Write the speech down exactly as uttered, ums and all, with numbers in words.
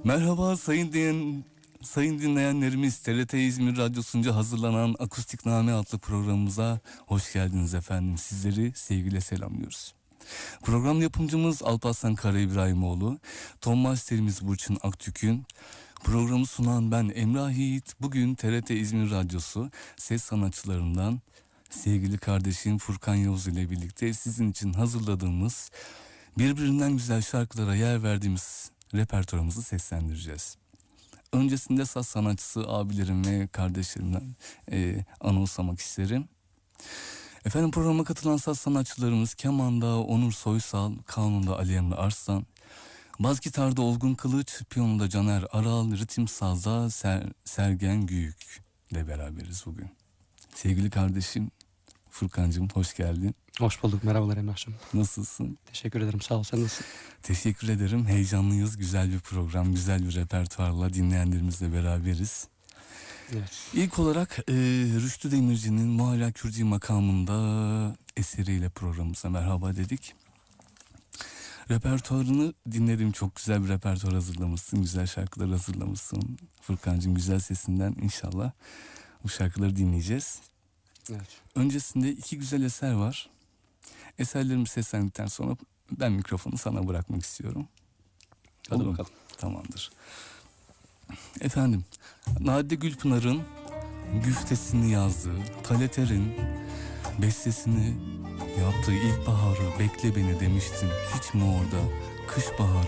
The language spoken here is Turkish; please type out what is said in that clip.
Merhaba sayın dinleyen, sayın dinleyenlerimiz, T R T İzmir Radyosu'nca hazırlanan Akustikname adlı programımıza hoş geldiniz efendim. Sizleri sevgiyle selamlıyoruz. Program yapımcımız Alparslan Kara İbrahimoğlu, ton masterimiz Burçin Aktük'ün, programı sunan ben Emrah Yiğit. Bugün T R T İzmir Radyosu ses sanatçılarından sevgili kardeşim Furkan Yavuz ile birlikte sizin için hazırladığımız, birbirinden güzel şarkılara yer verdiğimiz repertuarımızı seslendireceğiz. Öncesinde saz sanatçısı abilerim ve kardeşlerimden e, anımsamak isterim. Efendim, programa katılan saz sanatçılarımız Keman'da Onur Soysal, Kanun'da Ali Emre Arslan, baz gitarda Olgun Kılıç, piyanoda Caner Aral, ritim sazda Ser, Sergen Güyük ile beraberiz bugün. Sevgili kardeşim Furkancığım, hoş geldin. Hoş bulduk, merhabalar Emrah'cığım. Nasılsın? Teşekkür ederim, sağ ol, sen nasılsın? Teşekkür ederim, heyecanlıyız. Güzel bir program, güzel bir repertuarla dinleyenlerimizle beraberiz. Evet. İlk olarak e, Rüştü Demirci'nin Muhalla Kürdi makamında eseriyle programımıza merhaba dedik. Repertuarını dinledim, çok güzel bir repertuar hazırlamışsın, güzel şarkılar hazırlamışsın. Furkancığım, güzel sesinden inşallah bu şarkıları dinleyeceğiz. Evet. Öncesinde iki güzel eser var. Eserlerimi seslendikten sonra ben mikrofonu sana bırakmak istiyorum. Hadi Olur mu? bakalım. Tamamdır. Efendim, Nadide Gülpınar'ın güftesini yazdığı, Taleter'in bestesini yaptığı İlkbaharı bekle beni demiştin. Hiç mi orada kış baharı